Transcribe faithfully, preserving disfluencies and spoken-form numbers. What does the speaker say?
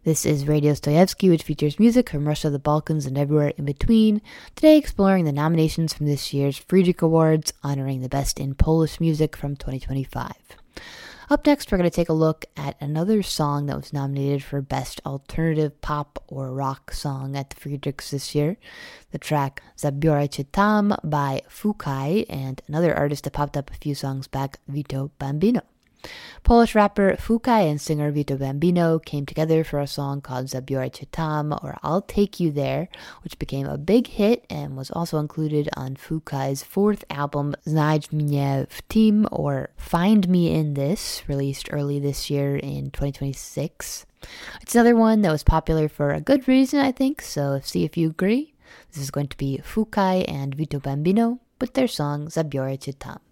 This is Radio Stoyevsky, which features music from Russia, the Balkans, and everywhere in between. Today exploring the nominations from this year's Friedrich Awards, honoring the best in Polish music from twenty twenty-five. Up next, we're going to take a look at another song that was nominated for Best Alternative Pop or Rock Song at the Friedrichs this year. The track Zabiorę Cię Tam by Fukai, and another artist that popped up a few songs back, Vito Bambino. Polish rapper Fukai and singer Vito Bambino came together for a song called Zabiorę Cię Tam, or I'll Take You There, which became a big hit and was also included on Fukai's fourth album, Znajdź mnie w tym, or Find Me in This, released early this year in twenty twenty-six. It's another one that was popular for a good reason, I think, so see if you agree. This is going to be Fukai and Vito Bambino with their song Zabiorę Cię Tam.